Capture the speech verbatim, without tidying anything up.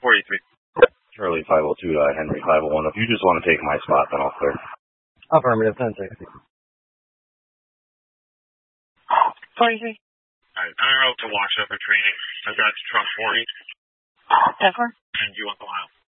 forty-three. Charlie five oh two to Henry five oh one. If you just want to take my spot, then I'll clear. Affirmative, ten sixty. forty-three. Alright, I'm en route to Washoe for training. I've got truck forty. ten four. And you want the mile.